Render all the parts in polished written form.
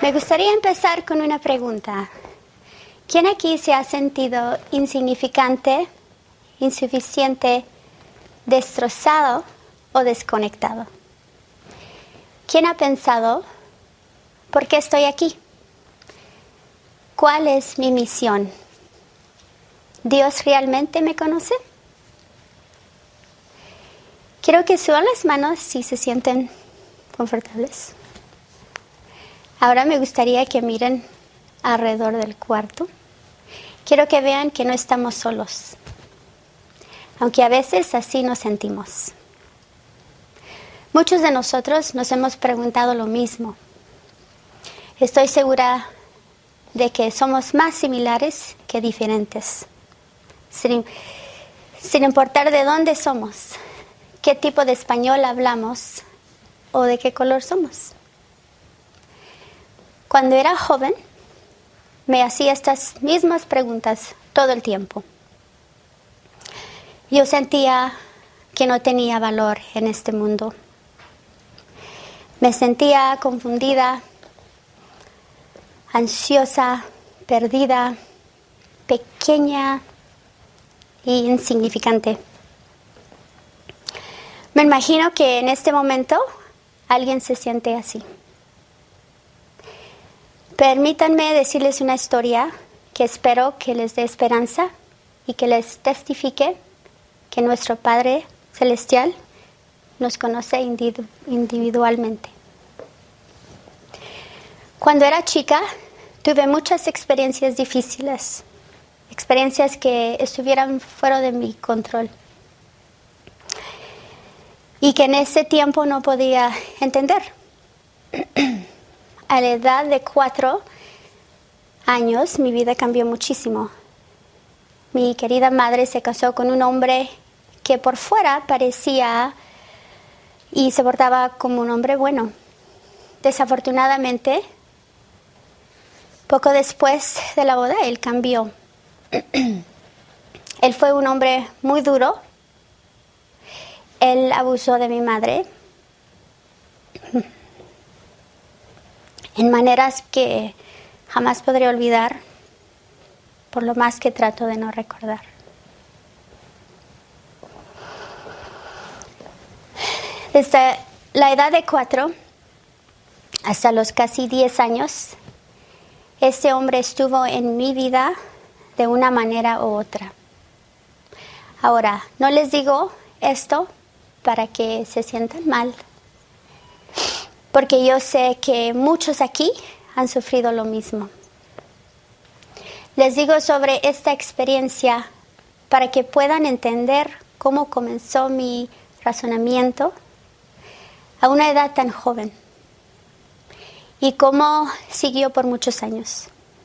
Me gustaría empezar con una pregunta. ¿Quién aquí se ha sentido insignificante, insuficiente, destrozado o desconectado? ¿Quién ha pensado, ¿por qué estoy aquí? ¿Cuál es mi misión? ¿Dios realmente me conoce? Quiero que suban las manos si se sienten confortables. Ahora me gustaría que miren alrededor del cuarto. Quiero que vean que no estamos solos, aunque a veces así nos sentimos. Muchos de nosotros nos hemos preguntado lo mismo. Estoy segura de que somos más similares que diferentes, sin importar de dónde somos, qué tipo de español hablamos o de qué color somos. Cuando era joven, me hacía estas mismas preguntas todo el tiempo. Yo sentía que no tenía valor en este mundo. Me sentía confundida, ansiosa, perdida, pequeña e insignificante. Me imagino que en este momento alguien se siente así. Permítanme decirles una historia que espero que les dé esperanza y que les testifique que nuestro Padre Celestial nos conoce individualmente. Cuando era chica, tuve muchas experiencias difíciles, experiencias que estuvieran fuera de mi control y que en ese tiempo no podía entender. A la edad de 4 años, mi vida cambió muchísimo. Mi querida madre se casó con un hombre que por fuera parecía y se portaba como un hombre bueno. Desafortunadamente, poco después de la boda, él cambió. Él fue un hombre muy duro. Él abusó de mi madre en maneras que jamás podré olvidar, por lo más que trato de no recordar. Desde la edad de 4 hasta los casi 10 años, este hombre estuvo en mi vida de una manera u otra. Ahora, no les digo esto para que se sientan mal, porque yo sé que muchos aquí han sufrido lo mismo. Les digo sobre esta experiencia para que puedan entender cómo comenzó mi razonamiento a una edad tan joven y cómo siguió por muchos años.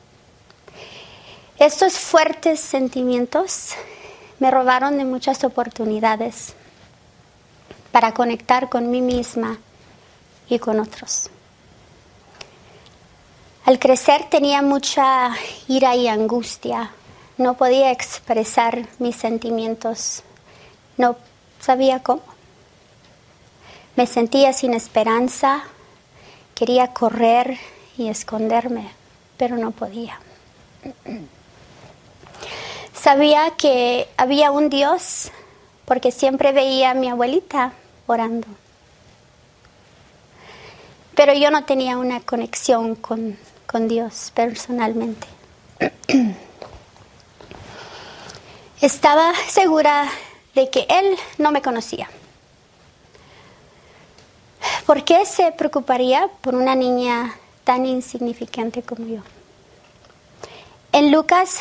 Estos fuertes sentimientos me robaron de muchas oportunidades para conectar con mí misma y con otros. Al crecer tenía mucha ira y angustia. No podía expresar mis sentimientos. No sabía cómo. Me sentía sin esperanza. Quería correr y esconderme, pero no podía. Sabía que había un Dios porque siempre veía a mi abuelita orando. Pero yo no tenía una conexión con Dios personalmente. Estaba segura de que Él no me conocía. ¿Por qué se preocuparía por una niña tan insignificante como yo? En Lucas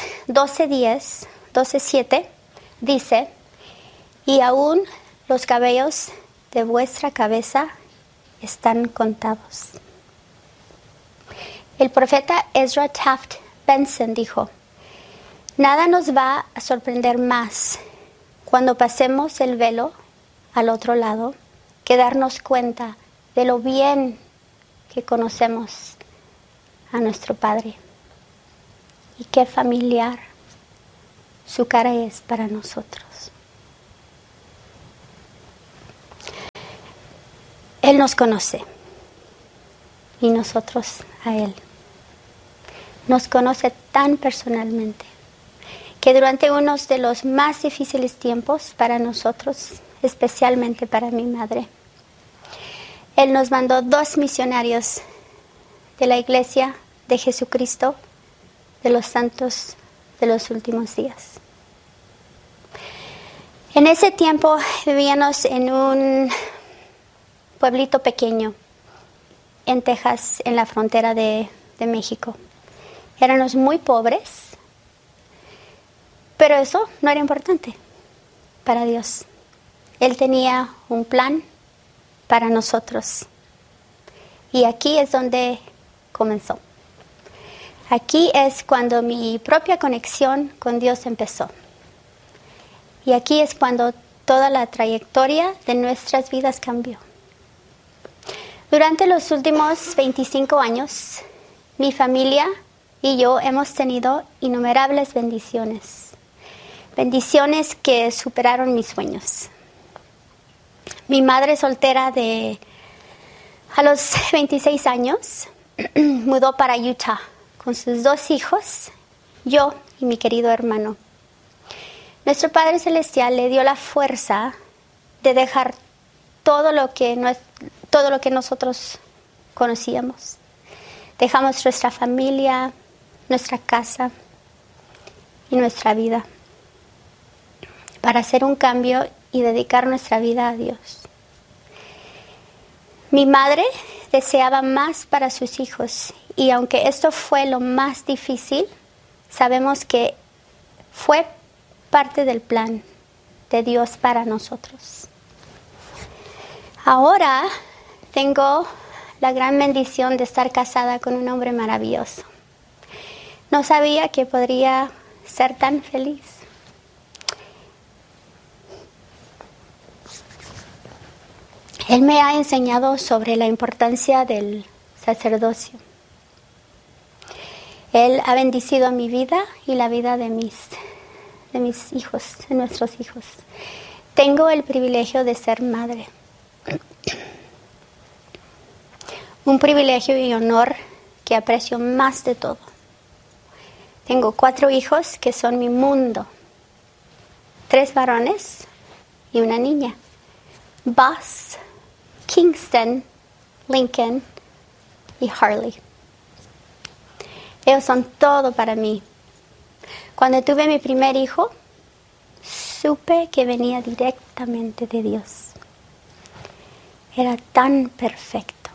12:7 dice: y aún los cabellos de vuestra cabeza están contados. El profeta Ezra Taft Benson dijo: nada nos va a sorprender más cuando pasemos el velo al otro lado que darnos cuenta de lo bien que conocemos a nuestro Padre y qué familiar su cara es para nosotros. Él nos conoce y nosotros a Él. nos conoce tan personalmente, que durante uno de los más difíciles tiempos para nosotros, especialmente para mi madre, Él nos mandó 2 misionarios de la Iglesia de Jesucristo de los Santos de los Últimos Días. En ese tiempo vivíamos en un pueblito pequeño en Texas, en la frontera de México. Éramos muy pobres, pero eso no era importante para Dios. Él tenía un plan para nosotros. Y aquí es donde comenzó. Aquí es cuando mi propia conexión con Dios empezó. Y aquí es cuando toda la trayectoria de nuestras vidas cambió. Durante los últimos 25 años, mi familia y yo hemos tenido innumerables bendiciones. Bendiciones que superaron mis sueños. Mi madre soltera a los 26 años mudó para Utah con sus 2 hijos, yo y mi querido hermano. Nuestro Padre Celestial le dio la fuerza de dejar todo lo que nosotros conocíamos. Dejamos nuestra familia, nuestra casa y nuestra vida para hacer un cambio y dedicar nuestra vida a Dios. Mi madre deseaba más para sus hijos y aunque esto fue lo más difícil, sabemos que fue parte del plan de Dios para nosotros. Ahora tengo la gran bendición de estar casada con un hombre maravilloso. No sabía que podría ser tan feliz. Él me ha enseñado sobre la importancia del sacerdocio. Él ha bendecido mi vida y la vida de mis hijos, de nuestros hijos. Tengo el privilegio de ser madre. Un privilegio y honor que aprecio más de todo. Tengo 4 hijos que son mi mundo. 3 varones y una niña. Buzz, Kingston, Lincoln y Harley. Ellos son todo para mí. Cuando tuve mi primer hijo, supe que venía directamente de Dios. Era tan perfecto.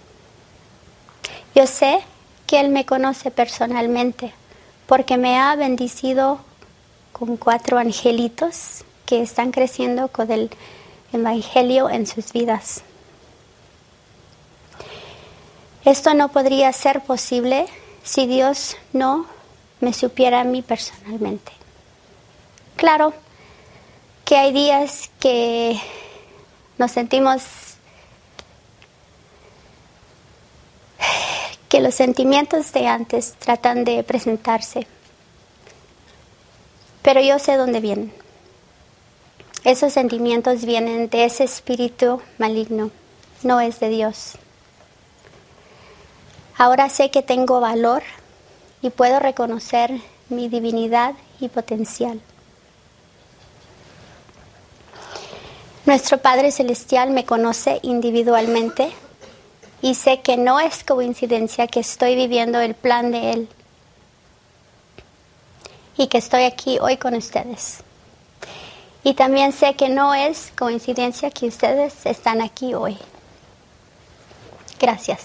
Yo sé que Él me conoce personalmente porque me ha bendecido con 4 angelitos que están creciendo con el Evangelio en sus vidas. Esto no podría ser posible si Dios no me supiera a mí personalmente. Claro que hay días que nos sentimos que los sentimientos de antes tratan de presentarse, pero yo sé dónde vienen. Esos sentimientos vienen de ese espíritu maligno, no es de Dios. Ahora sé que tengo valor y puedo reconocer mi divinidad y potencial. Nuestro Padre Celestial me conoce individualmente y sé que no es coincidencia que estoy viviendo el plan de Él y que estoy aquí hoy con ustedes. Y también sé que no es coincidencia que ustedes están aquí hoy. Gracias.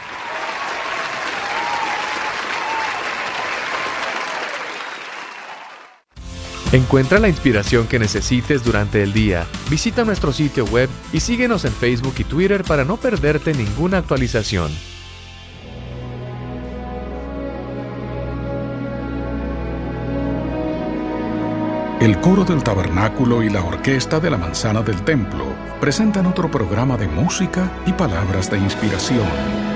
Encuentra la inspiración que necesites durante el día. Visita nuestro sitio web y síguenos en Facebook y Twitter para no perderte ninguna actualización. El coro del tabernáculo y la orquesta de la manzana del templo presentan otro programa de música y palabras de inspiración.